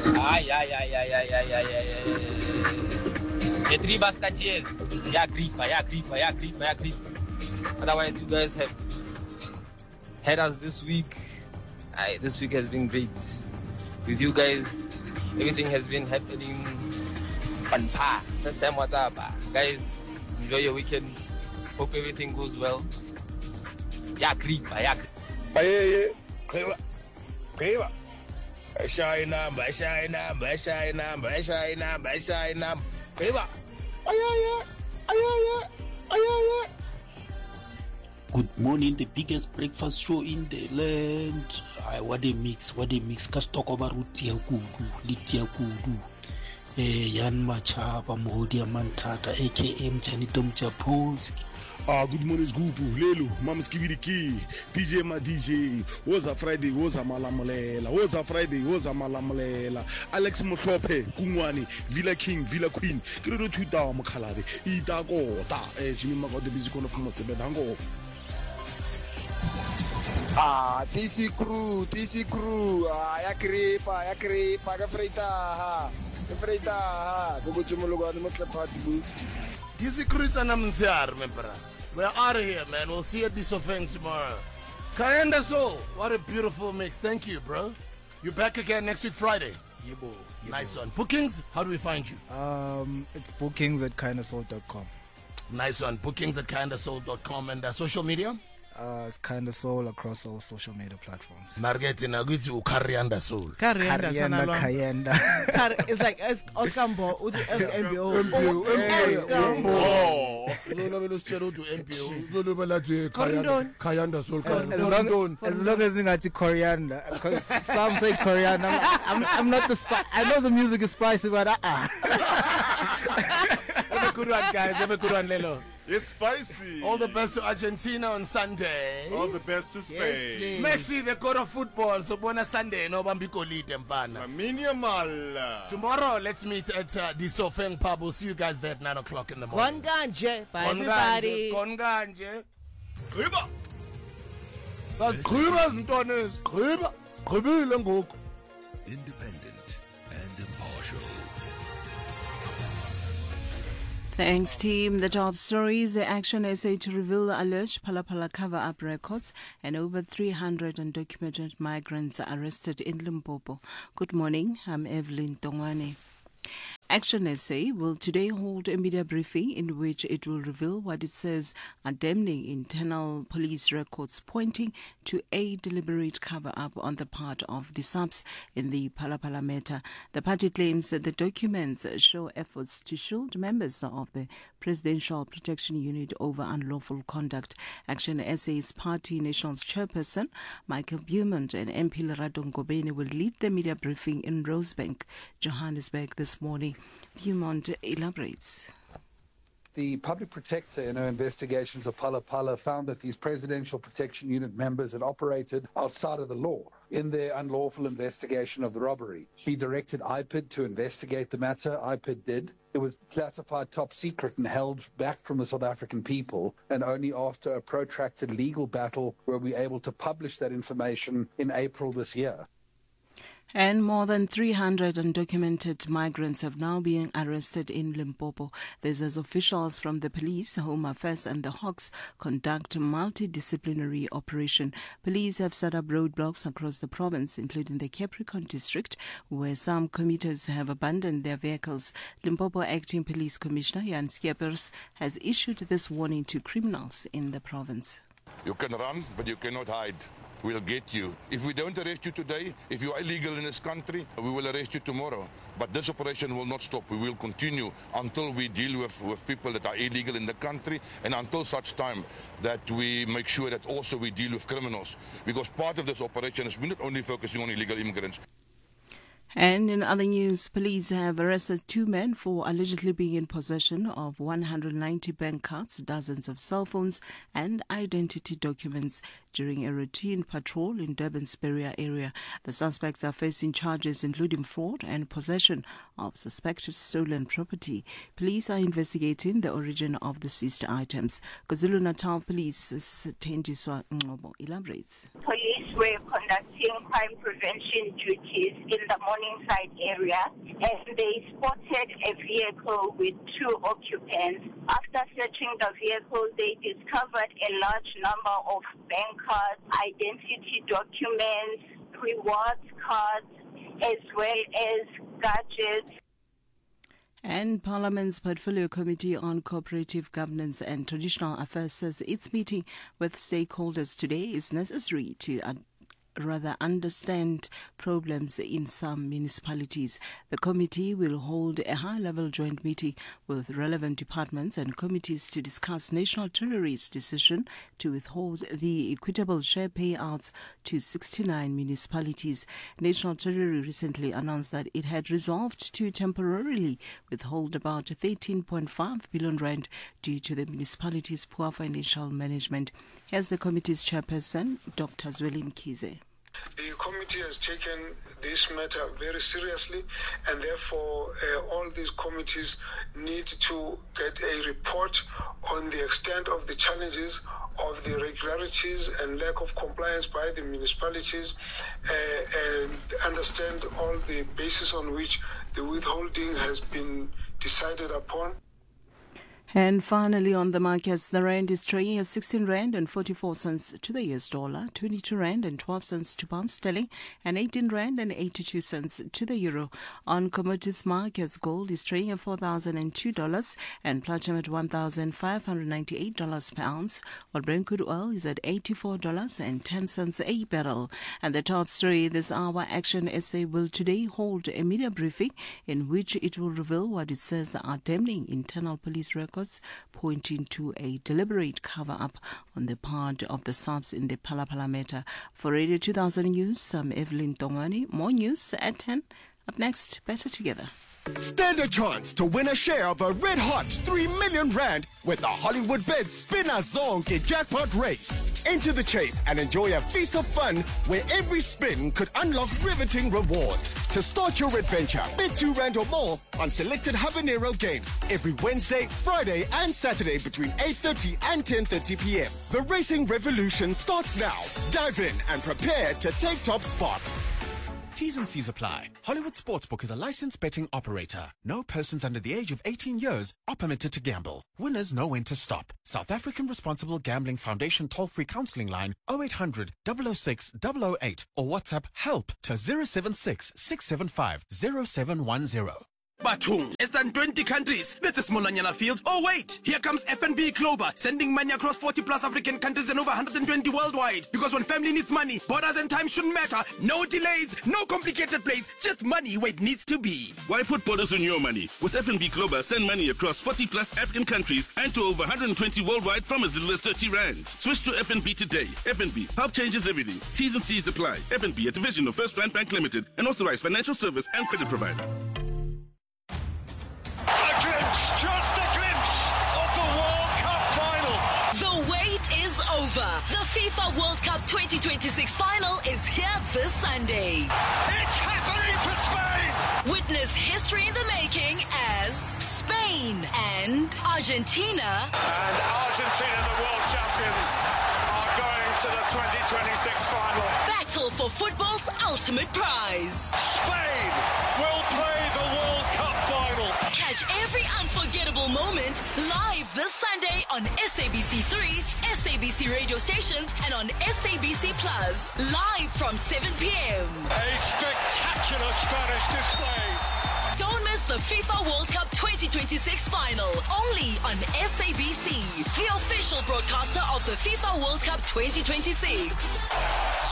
Ay. The three basketiers. Yeah, creeper. Otherwise, you guys have had us this week. This week has been great. With you guys, everything has been happening on par. First time what's up? Guys, enjoy your weekend. Hope everything goes well. Yeah, creeper. Creeper. Shine number. Creeper. Good morning, the biggest breakfast show in the land. What a mix. Ka stock over Litia Kudu. Yan Machapa Modia Mantata, aka Janitom Japolski. Good morning, Scoopoo, Lelu, Mama Skibidiki, DJ Ma DJ, Woza Friday, Woza Malamulela, Alex Motope, Kungwani, Villa King, Villa Queen, Kiru Tuta Makalari, Itago, Jimmy Mago, the music of Mosebedango. TC crew, ya creepa, freita, Zoguchumuluga, the Muslim party booth. TC crew, remember. We're out of here, man. We'll see you at this offense tomorrow. Kayanda Soul, what a beautiful mix. Thank you, bro. You're back again next week, Friday. Nice one. Bookings, how do we find you? It's bookings@kindasoul.com. Nice one. Bookings@kindasoul.com. And social media? It's Kinda Soul across all social media platforms. Margeti Naguti Ukarianda Soul. Kayenda. It's like Oskambo, MBO. Kayanda Soul. As long as you got coriander, because some say coriander. I'm not the spice. I know the music is spicy, but Have a good one, guys. Have a good one, Lelo. It's spicy. All the best to Argentina on Sunday. All the best to Spain. Messi, the god of football. So bona Sunday, no bambiko lead them fan. Tomorrow, let's meet at the Sofeng Pub. We'll see you guys there at 9 o'clock in the morning. Gonganje, bye everybody. Gonganje. Griba. Das Griba sind doch nicht. Griba. Independent and impartial. Thanks, team. The top stories. The Action SA to reveal alleged Phala cover-up records and over 300 undocumented migrants arrested in Limpopo. Good morning. I'm Evelyn Tongwane. Action SA will today hold a media briefing in which it will reveal what it says are damning internal police records pointing to a deliberate cover-up on the part of the SAPS in the Phala matter. The party claims that the documents show efforts to shield members of the Presidential Protection Unit over unlawful conduct. Action SA's party national chairperson, Michael Beaumont, and MP Lerato Ngobeni will lead the media briefing in Rosebank, Johannesburg this morning. Beaumont elaborates. The public protector in her investigations of Phala found that these Presidential Protection Unit members had operated outside of the law in their unlawful investigation of the robbery. She directed IPID to investigate the matter. IPID did. It was classified top secret and held back from the South African people, and only after a protracted legal battle were we able to publish that information in April this year. And more than 300 undocumented migrants have now been arrested in Limpopo. This as officials from the police, Home Affairs and the Hawks conduct a multidisciplinary operation. Police have set up roadblocks across the province, including the Capricorn district, where some commuters have abandoned their vehicles. Limpopo Acting Police Commissioner Jan Schiepers has issued this warning to criminals in the province. You can run, but you cannot hide. We'll get you. If we don't arrest you today, if you are illegal in this country, we will arrest you tomorrow. But this operation will not stop. We will continue until we deal with people that are illegal in the country, and until such time that we make sure that also we deal with criminals. Because part of this operation is we're not only focusing on illegal immigrants. And in other news, police have arrested 2 men for allegedly being in possession of 190 bank cards, dozens of cell phones and identity documents. during a routine patrol in Durban's Berea area. The suspects are facing charges including fraud and possession of suspected stolen property. Police are investigating the origin of the seized items. KwaZulu-Natal Police's Tendiswa Ngobo elaborates. Police were conducting crime prevention duties in the Morningside area, and they spotted a vehicle with 2 occupants. After searching the vehicle, they discovered a large number of bank cards, identity documents, rewards cards, as well as gadgets. And Parliament's Portfolio Committee on Cooperative Governance and Traditional Affairs says its meeting with stakeholders today is necessary to understand problems in some municipalities. The committee will hold a high-level joint meeting with relevant departments and committees to discuss National Treasury's decision to withhold the equitable share payouts to 69 municipalities. National Treasury recently announced that it had resolved to temporarily withhold about 13.5 billion rand due to the municipalities' poor financial management. Here's the committee's chairperson, Dr. Zweli Mkhize. The committee has taken this matter very seriously, and therefore all these committees need to get a report on the extent of the challenges of the irregularities and lack of compliance by the municipalities, and understand all the basis on which the withholding has been decided upon. And finally, on the markets, the rand is trading at 16 rand and 44 cents to the US dollar, 22 rand and 12 cents to pound sterling, and 18 rand and 82 cents to the euro. On commodities markets, gold is trading at $4,002 and platinum at $1,598 per ounce, while Brent crude oil is at $84.10 a barrel. And the top story this hour, Action SA will today hold a media briefing in which it will reveal what it says are damning internal police records pointing to a deliberate cover-up on the part of the SARS in the Phala Phala matter. For Radio 2000 News, I'm Evelyn Tongwani. More news at 10. Up next, Better Together. Stand a chance to win a share of a red-hot 3 million rand with the Hollywood Bets Spinner Zonke jackpot race. Enter the chase and enjoy a feast of fun where every spin could unlock riveting rewards. To start your adventure, bet 2 rand or more on selected Habanero games every Wednesday, Friday and Saturday between 8:30 and 10:30 p.m. The racing revolution starts now. Dive in and prepare to take top spot. T's and C's apply. Hollywood Sportsbook is a licensed betting operator. No persons under the age of 18 years are permitted to gamble. Winners know when to stop. South African Responsible Gambling Foundation toll-free counseling line 0800 006 008 or WhatsApp HELP to 076 675 0710. Batung, less than 20 countries. That's a small field. Oh wait, here comes FNB Clover, sending money across 40 plus African countries and over 120 worldwide. Because when family needs money, borders and time shouldn't matter. No delays, no complicated plays, just money where it needs to be. Why put borders on your money? With FNB Clover, send money across 40 plus African countries and to over 120 worldwide from as little as 30 rand. Switch to FNB today. FNB, help changes everything. T's and C's apply. FNB, a division of First Rand Bank Limited, an authorized financial service and credit provider. Just a glimpse of the World Cup final. The wait is over. The FIFA World Cup 2026 final is here this Sunday. It's happening for Spain. Witness history in the making as Spain and Argentina. And Argentina, the world champions, are going to the 2026 final. Battle for football's ultimate prize. Spain will play the World Cup final. Catch every unforgettable moment live this Sunday on SABC3, SABC radio stations, and on SABC Plus. Live from 7 p.m. A spectacular Spanish display. Don't miss the FIFA World Cup 2026 final. Only on SABC, the official broadcaster of the FIFA World Cup 2026.